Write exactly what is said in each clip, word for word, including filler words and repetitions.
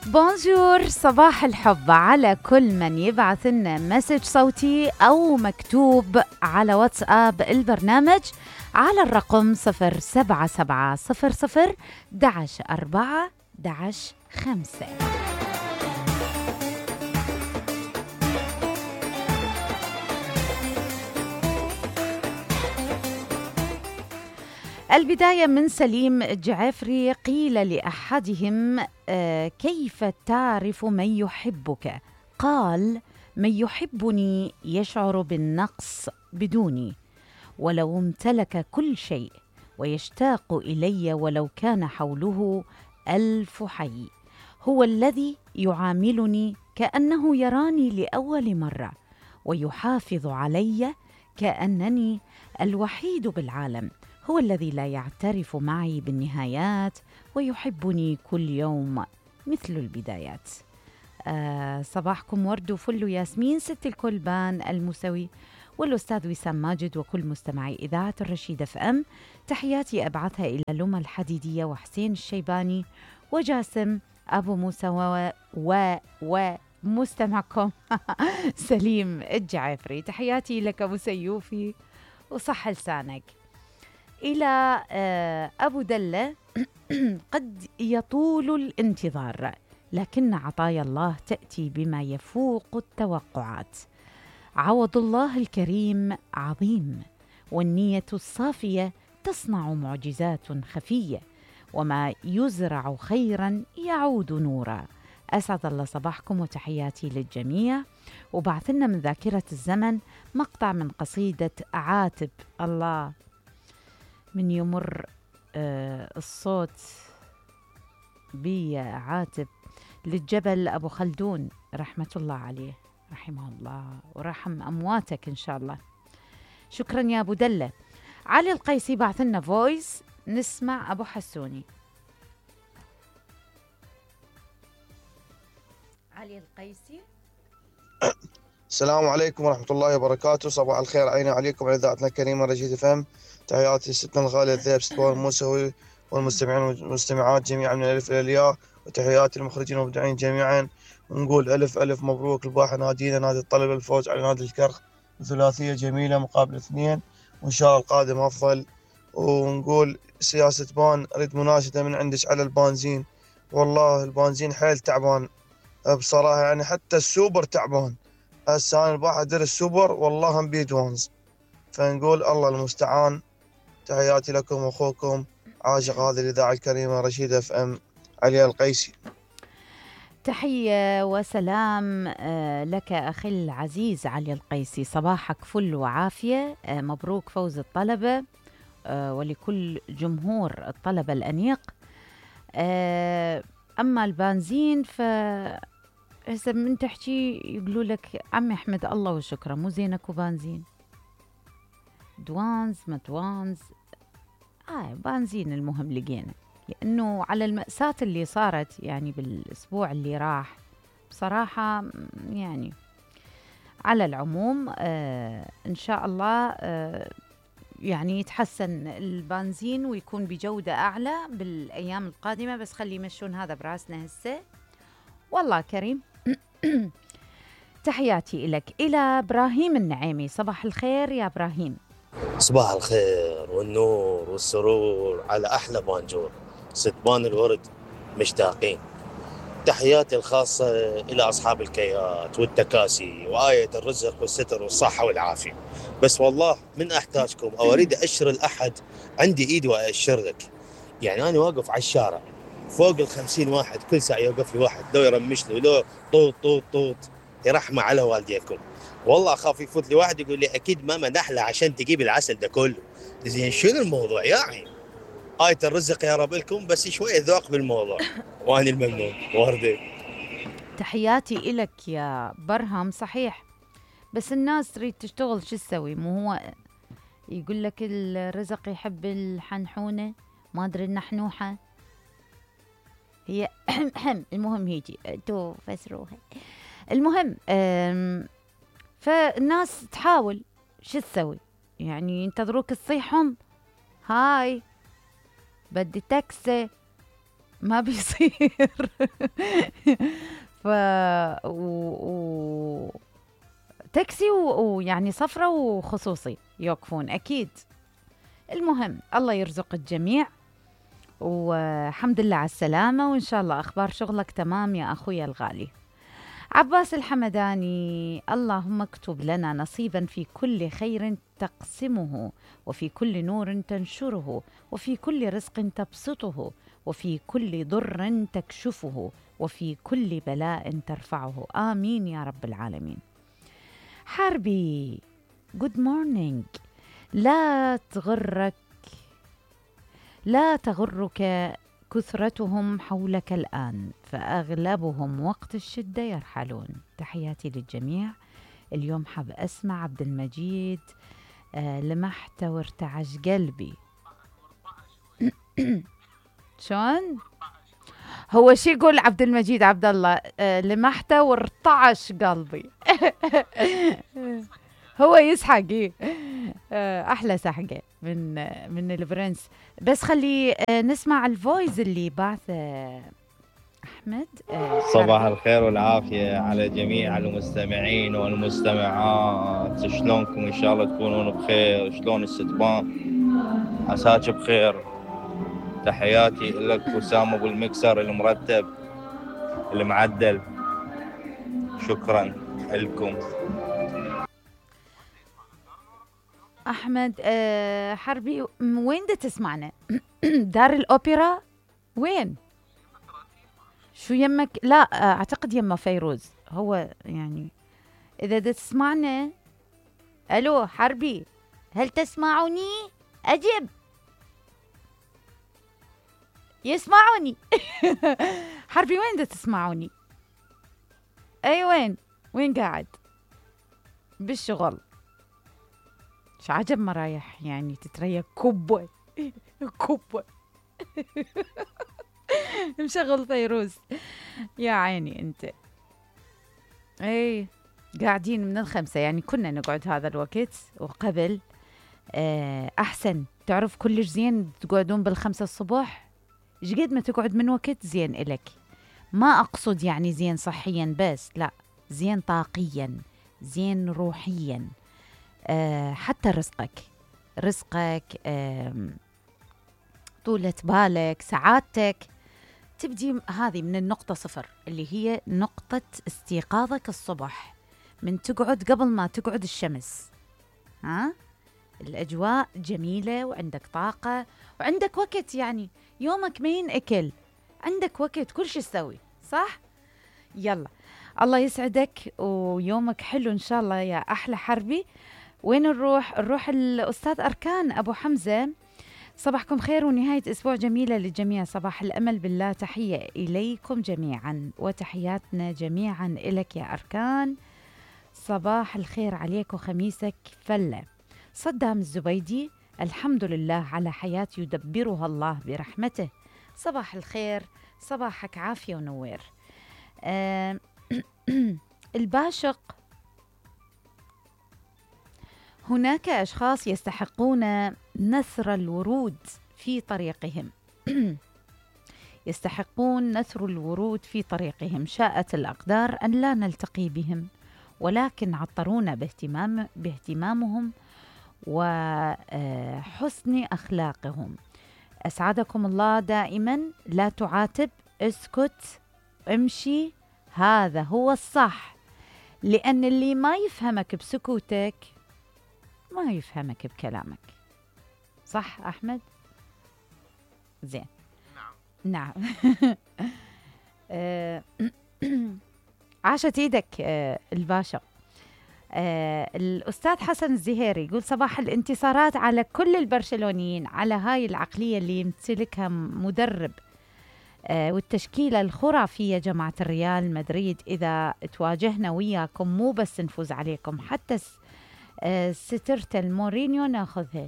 بونجور، صباح الحب على كل من يبعث لنا مسج صوتي أو مكتوب على واتساب البرنامج على الرقم صفر سبعة سبعة صفر صفر دعش أربعة دعش خمسة. البداية من سليم الجعفري. قيل لأحدهم آه كيف تعرف من يحبك؟ قال: من يحبني يشعر بالنقص بدوني ولو امتلك كل شيء، ويشتاق إلي ولو كان حوله ألف حي. هو الذي يعاملني كأنه يراني لأول مرة، ويحافظ علي كأنني الوحيد بالعالم. هو الذي لا يعترف معي بالنهايات، ويحبني كل يوم مثل البدايات. آه صباحكم ورد وفل وياسمين، ست الكلبان الموسوي والأستاذ وسام ماجد وكل مستمعي إذاعة الرشيد اف ام. تحياتي أبعثها إلى لمى الحديدية وحسين الشيباني وجاسم أبو موسى و, و... و... مستمعكم سليم الجعفري. تحياتي لك أبو سيوفي وصح لسانك. إلى أبو دلة: قد يطول الانتظار، لكن عطايا الله تأتي بما يفوق التوقعات. عوض الله الكريم عظيم، والنية الصافية تصنع معجزات خفية، وما يزرع خيرا يعود نورا. أسعد الله صباحكم وتحياتي للجميع. وبعثنا من ذاكرة الزمن مقطع من قصيدة عاتب. الله، من يمر آه الصوت بي عاتب للجبل أبو خلدون رحمة الله عليه، رحمه الله ورحم أمواتك إن شاء الله. شكرا يا أبو دلة. علي القيسي بعثنا فويس، نسمع أبو حسوني. علي القيسي: السلام عليكم ورحمة الله وبركاته. صباح الخير عيني عليكم على إذاعتنا الكريمة رشيد فهم. تحياتي ستنا الغالية الذئب ستوان الموسوي والمستمعين والمستمعات جميعا من الألف إلى الياء، وتحياتي المخرجين والمبدعين جميعا. ونقول ألف ألف مبروك الباحة نادينا نادي الطلبة الفوز على نادي الكرخ ثلاثية جميلة مقابل اثنين، وإن شاء الله القادم أفضل. ونقول سياسة بان أريد مناشدة من عندك على البنزين. والله البنزين حيل تعبان بصراحة، يعني حتى السوبر تعبان. هسه أنا الباحة أدير السوبر والله هم بيد وانز، فنقول الله المستعان. تحياتي لكم أخوكم عاشق هذه الإذاعة الكريمة رشيد اف ام، علي القيسي. تحية وسلام لك أخي العزيز علي القيسي. صباحك فل وعافية. مبروك فوز الطلبة ولكل جمهور الطلبة الأنيق. أما البنزين ف هسه من تحكي يقولوا لك عمي احمد الله وشكرا، مو زينك وبنزين دوانز ما دوانز. آه بنزين المهم لقينا، لأنه على المأساة اللي صارت يعني بالأسبوع اللي راح بصراحة، يعني على العموم آه إن شاء الله آه يعني يتحسن البنزين ويكون بجودة أعلى بالأيام القادمة، بس خلي يمشون هذا براسنا هسه والله كريم. تحياتي لك. إلى إبراهيم النعيمي: صباح الخير يا إبراهيم. صباح الخير والنور والسرور على أحلى بانجور ستبان الورد، مشتاقين. تحياتي الخاصة إلى أصحاب الكيات والتكاسي وآية الرزق والستر والصحة والعافية. بس والله من أحتاجكم أو أريد أشر الأحد عندي إيدي وأشر لك. يعني أنا واقف على الشارع فوق الخمسين واحد، كل ساعة يوقف لي واحد لو يرمش لي لو طوط طوط طوط، يرحمة على والديكم. والله أخاف يفوت لي واحد يقول لي أكيد ماما نحلة عشان تجيب العسل ده كله. زين شنو الموضوع يا عين؟ آية الرزق يا رب لكم، بس شوية ذوق بالموضوع. وأنا الممنون وردي. تحياتي إلك يا برهم. صحيح، بس الناس تريد تشتغل شو تسوي؟ مو هو يقول لك الرزق يحب الحنحونة ما أدري النحنوحة هي. المهم هيجي تو فسروها. المهم فالناس تحاول شو تسوي؟ يعني ينتظروك تصيحهم هاي بدي تاكسي ما بيصير. ف و... و... تاكسي ويعني و... صفرة وخصوصي يوقفون أكيد. المهم الله يرزق الجميع، والحمد لله على السلامة، وإن شاء الله أخبار شغلك تمام يا أخوي الغالي. عباس الحمداني: اللهم اكتب لنا نصيبا في كل خير تقسمه، وفي كل نور تنشره، وفي كل رزق تبسطه، وفي كل ضر تكشفه، وفي كل بلاء ترفعه، آمين يا رب العالمين. حربي: good morning. لا تغرك لا تغرك كثرتهم حولك الآن، فأغلبهم وقت الشدة يرحلون. تحياتي للجميع. اليوم حاب أسمع عبد المجيد. آه لمحت وارتعش قلبي. شون هو شي يقول عبد المجيد عبد الله؟ آه لمحت وارتعش قلبي. هو يسحق إيه؟ آه احلى سحقه من آه من البرنس. بس خلي آه نسمع الفويس اللي بعث آه احمد. آه صباح الخير والعافيه على جميع المستمعين والمستمعات. شلونكم؟ ان شاء الله تكونون بخير. شلون الستبان؟ عساك بخير. تحياتي لك وسام ابو المكسر المرتب المعدل. شكرا لكم. احمد آه حربي، وين دا تسمعنا؟ دار الاوبرا؟ وين؟ شو يمك؟ لا اعتقد يمه فيروز. هو يعني اذا دا تسمعنا. الو حربي، هل تسمعوني؟ اجب. يسمعوني. حربي وين دا تسمعوني؟ اي وين؟ وين قاعد؟ بالشغل. شو عجب ما رايح يعني تتريق كبوة. كبوة. مشغل فيروز. يا عيني انت. اي قاعدين من الخمسة، يعني كنا نقعد هذا الوقت وقبل. آه احسن تعرف كلش زين تقعدون بالخمسة الصبح. جقد ما تقعد من وقت زين إلك. ما اقصد يعني زين صحيا بس، لا، زين طاقيا، زين روحيا. أه حتى رزقك رزقك أه طولة بالك، سعادتك تبدي هذه من النقطة صفر، اللي هي نقطة استيقاظك الصبح، من تقعد قبل ما تقعد الشمس. ها الأجواء جميلة وعندك طاقة وعندك وقت، يعني يومك ما ينأكل، عندك وقت كل شيء تسوي صح. يلا الله يسعدك ويومك حلو إن شاء الله يا أحلى حربي. وين نروح؟ نروح الأستاذ أركان أبو حمزة. صباحكم خير ونهاية أسبوع جميلة للجميع. صباح الأمل بالله. تحية إليكم جميعا وتحياتنا جميعا إلك يا أركان. صباح الخير عليك وخميسك فلة. صدام الزبيدي: الحمد لله على حياة يدبرها الله برحمته. صباح الخير، صباحك عافية ونوير. آه الباشق: هناك أشخاص يستحقون نثر الورود في طريقهم. يستحقون نثر الورود في طريقهم. شاءت الأقدار أن لا نلتقي بهم، ولكن عطرونا باهتمام باهتمامهم وحسن أخلاقهم. أسعدكم الله دائما. لا تعاتب، اسكت، امشي، هذا هو الصح، لأن اللي ما يفهمك بسكوتك ما يفهمك بكلامك. صح أحمد؟ زين. نعم. نعم. عاشت ايدك الباشا. الأستاذ حسن الزهيري يقول: صباح الانتصارات على كل البرشلونيين، على هاي العقلية اللي يمتلكها مدرب والتشكيلة الخرافية جماعة الريال مدريد. إذا تواجهنا وياكم مو بس نفوز عليكم، حتى سترت المورينيو ناخذها.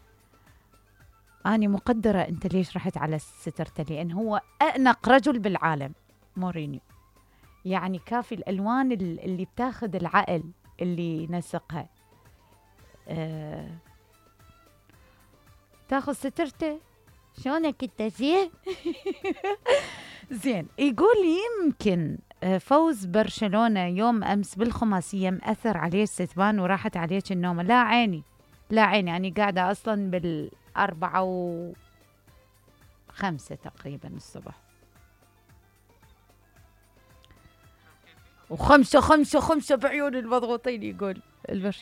أنا مقدرة أنت ليش رحت على سترته، لأن هو أأنق رجل بالعالم مورينيو. يعني كافي الألوان اللي بتاخذ العقل اللي نسقها. أه تاخذ سترته شلونك انت زين؟ زين. يقول يمكن فوز برشلونة يوم أمس بالخماسية مأثر عليه ستبان وراحت عليك النوم. لا عيني لا عيني، يعني قاعدة أصلا بالأربعة وخمسة تقريبا الصبح، وخمسة خمسة خمسة بعيون المضغوطين. يقول البرش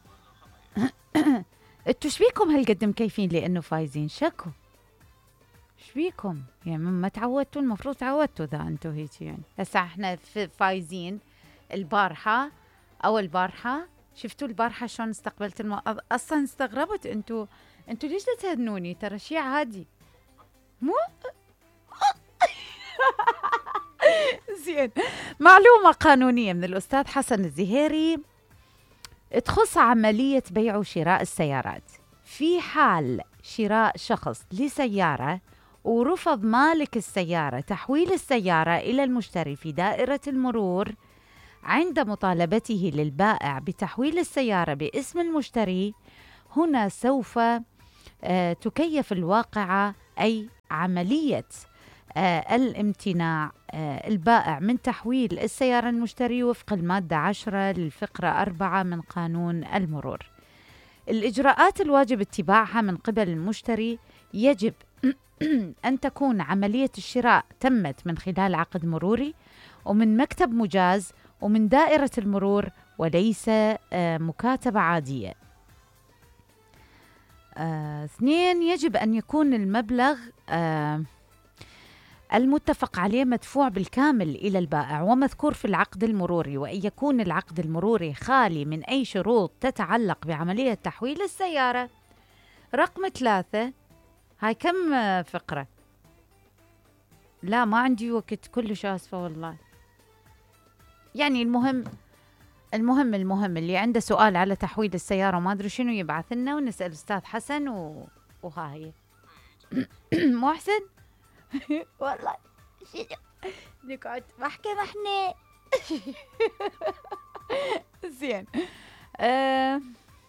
انتوا شبيكم هالقد مكيفين لأنه فايزين؟ شكو شبيكم يعني ما تعودتوا؟ المفروض تعودتوا ذا انتوا هيك يعني. هسه احنا فايزين البارحة او البارحة، شفتوا البارحة شلون استقبلت الم... اصلا استغربت. انتوا انتوا ليش تهنوني؟ ترى شيء عادي مو زين. معلومة قانونية من الأستاذ حسن الزهيري تخص عملية بيع وشراء السيارات. في حال شراء شخص لسيارة ورفض مالك السيارة تحويل السيارة إلى المشتري في دائرة المرور، عند مطالبته للبائع بتحويل السيارة باسم المشتري، هنا سوف آه تكيف الواقعة، أي عملية آه الامتناع آه البائع من تحويل السيارة المشتري وفق المادة عشرة للفقرة أربعة من قانون المرور. الإجراءات الواجب اتباعها من قبل المشتري يجب أن تكون عملية الشراء تمت من خلال عقد مروري ومن مكتب مجاز ومن دائرة المرور، وليس آه مكاتبة عادية. آه، اثنين، يجب أن يكون المبلغ آه المتفق عليه مدفوع بالكامل إلى البائع ومذكور في العقد المروري، وأن يكون العقد المروري خالي من أي شروط تتعلق بعملية تحويل السيارة. رقم ثلاثة، هاي كم فقرة؟ لا ما عندي وقت كلش آسفة والله. يعني المهم المهم المهم اللي عنده سؤال على تحويل السيارة وما أدري شنو يبعث لنا ونسأل أستاذ حسن و... وها هي محسن والله نقعد محكمة احنا. زين. أه...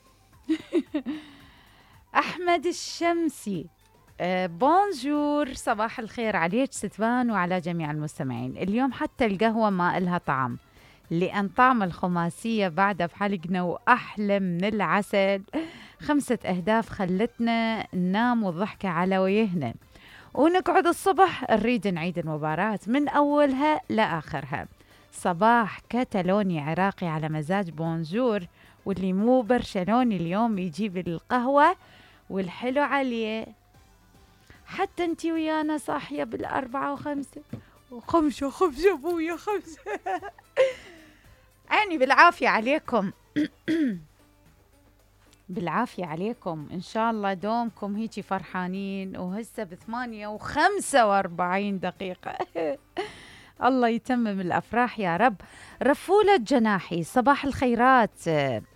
أحمد الشمسي، أه بونجور، صباح الخير عليك ستبان وعلى جميع المستمعين. اليوم حتى القهوة ما إلها طعم، لأن طعم الخماسية بعد بحلقنا وأحلى من العسل. خمسة أهداف خلتنا ننام والضحكة على وجهنا، ونقعد الصبح نريد نعيد المباراة من أولها لآخرها. صباح كتالوني عراقي على مزاج بونجور، واللي مو برشلوني اليوم يجيب القهوة والحلو عليه. حتى انتي ويانا صاحية بالأربعة وخمسة وخمسة خمسة بويا خمسة. عيني بالعافية عليكم. بالعافية عليكم، إن شاء الله دومكم هيجي فرحانين. وهسه بثمانية وخمسة وأربعين دقيقة. الله يتمم الأفراح يا رب. رفولة جناحي، صباح الخيرات